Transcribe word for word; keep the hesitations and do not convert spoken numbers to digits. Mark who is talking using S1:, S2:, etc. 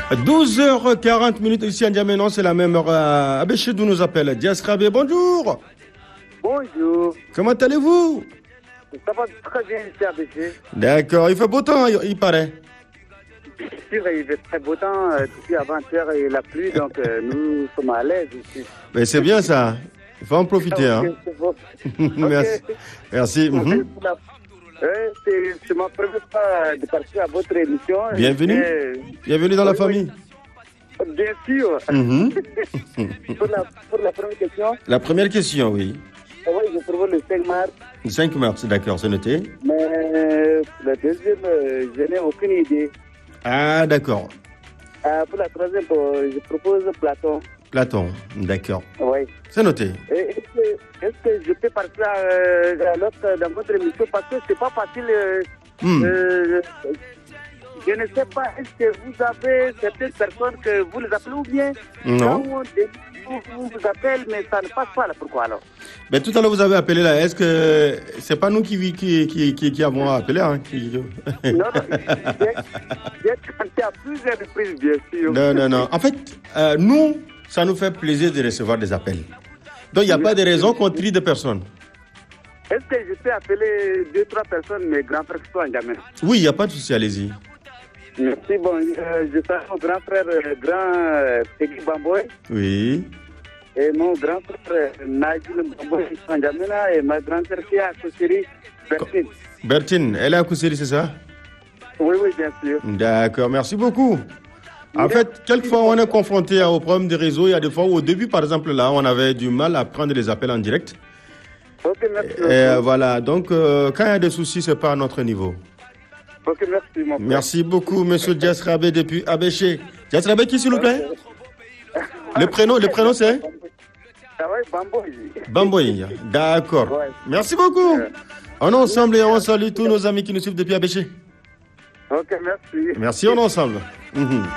S1: douze heures quarante minutes ici à N'Djamena, c'est la même heure à Abéché d'où nous appelle Dias Rabé. Bonjour.
S2: Bonjour.
S1: Comment allez-vous?
S2: Ça va très bien ici à Abéché.
S1: D'accord, il fait beau temps, il paraît.
S2: Bien sûr, il fait très beau temps. euh, Depuis avant-hier, et la pluie, donc euh, nous sommes à l'aise ici.
S1: Mais c'est bien ça, il faut en profiter.
S2: Ok,
S1: Hein.
S2: c'est bon.
S1: Merci.
S2: Ok.
S1: Merci. Mhm.
S2: Euh, c'est c'est ma première fois de partir à votre émission.
S1: Bienvenue.
S2: Et-
S1: Bienvenue dans la
S2: Oui, oui.
S1: famille.
S2: Bien sûr.
S1: Mhm.
S2: pour, la, pour la première question,
S1: La première question, oui.
S2: euh, oui, je propose le cinq mars.
S1: cinq mars, d'accord, c'est noté.
S2: Mais euh, la deuxième, euh, je n'ai aucune idée.
S1: Ah, d'accord.
S2: Euh, pour la troisième, euh, je propose Platon.
S1: Platon, d'accord.
S2: Oui.
S1: C'est noté.
S2: Et Est-ce que, est-ce que je peux partir euh, à l'autre dans votre émission parce que c'est pas facile. euh,
S1: Hmm.
S2: euh, je ne sais pas, est-ce que vous avez certaines personnes que vous les appelez ou bien
S1: Non.
S2: quand on dé- vous, vous vous appelle mais ça ne passe pas là, pourquoi alors?
S1: Mais tout à l'heure, vous avez appelé là. Est-ce que c'est pas nous qui, qui, qui, qui, qui avons appelé hein, qui...
S2: Non, non, j'ai j'ai tenté à plusieurs reprises, bien sûr.
S1: Non, non, non. En fait, euh, nous, ça nous fait plaisir de recevoir des appels. Donc, il n'y a pas de raison qu'on trie de personnes.
S2: Est-ce que je peux appeler deux, trois personnes, mes grands frères qui sont en N'Djamena?
S1: Oui, il n'y a pas de souci, allez-y.
S2: Merci, bon, euh, je salue mon grand frère, euh, grand euh, Peggy Bamboy.
S1: Oui.
S2: Et mon grand frère Najil Bamboy qui sont en N'Djamena et ma grande sœur qui est à Koussiri, Bertine.
S1: Bertine, elle est à Koussiri, c'est ça?
S2: Oui, oui, bien sûr.
S1: D'accord, merci beaucoup. En fait, quelquefois, on est confronté au problème des réseaux. Il y a des fois où, au début, par exemple, là, on avait du mal à prendre les appels en direct.
S2: Ok, merci.
S1: Et euh, voilà, donc, euh, quand il y a des soucis, c'est pas à notre niveau.
S2: Ok, merci, mon frère.
S1: Merci beaucoup, monsieur Dias Rabé, depuis Abéché. Dias Rabé, qui, s'il vous plaît? Le prénom, le prénom, c'est
S2: Ah ouais, Bamboy.
S1: Bamboy. D'accord.
S2: Ouais.
S1: Merci beaucoup. On est ensemble et on salue tous nos amis qui nous suivent depuis Abéché.
S2: Ok, merci.
S1: Merci, on est ensemble. Mhm.